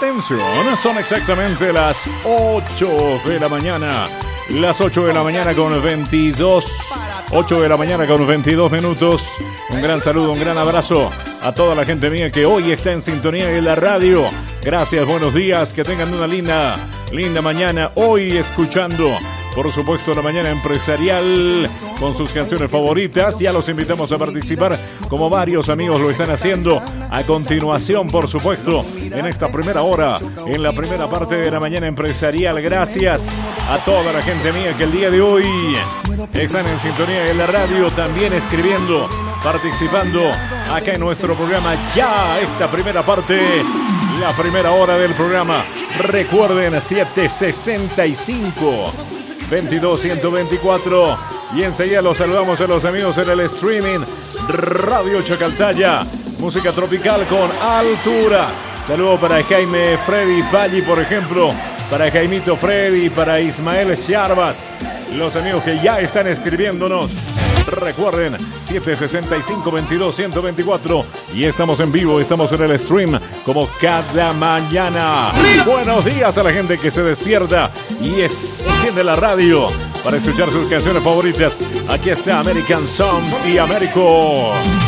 Atención, son exactamente las 8 de la mañana. Las 8 de la mañana con 22. 8 de la mañana con 22 minutos. Un gran saludo, un gran abrazo a toda la gente mía que hoy está en sintonía de la radio. Gracias, buenos días, que tengan una linda mañana hoy escuchando, por supuesto, la mañana empresarial con sus canciones favoritas. Ya los invitamos a participar, como varios amigos lo están haciendo. A continuación, por supuesto, en esta primera hora, en la primera parte de la mañana empresarial. Gracias a toda la gente mía que el día de hoy están en sintonía de la radio, también escribiendo, participando acá en nuestro programa. Ya esta primera parte, la primera hora del programa. Recuerden, 765 22-124. Y enseguida los saludamos a los amigos en el streaming Radio Chacaltaya, música tropical con altura. Saludo para Jaime Freddy Valli, por ejemplo, para Jaimito Freddy, para Ismael Charbas, los amigos que ya están escribiéndonos. Recuerden, 765-22-124. Y estamos en vivo, estamos en el stream como cada mañana. Buenos días a la gente que se despierta y enciende la radio para escuchar sus canciones favoritas. Aquí está American Song y Américo.